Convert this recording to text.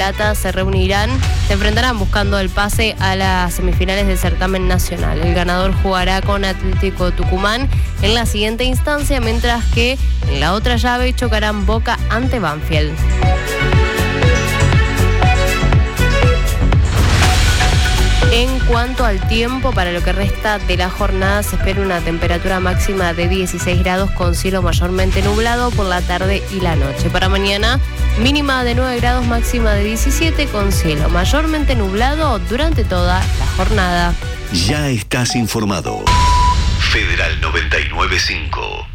se reunirán, se enfrentarán buscando el pase a las semifinales del certamen nacional. El ganador jugará con Atlético Tucumán en la siguiente instancia, mientras que en la otra llave chocarán Boca ante Banfield. En cuanto al tiempo, para lo que resta de la jornada se espera una temperatura máxima de 16 grados con cielo mayormente nublado por la tarde y la noche. Para mañana, mínima de 9 grados, máxima de 17 con cielo mayormente nublado durante toda la jornada. Ya estás informado. Federal 99.5.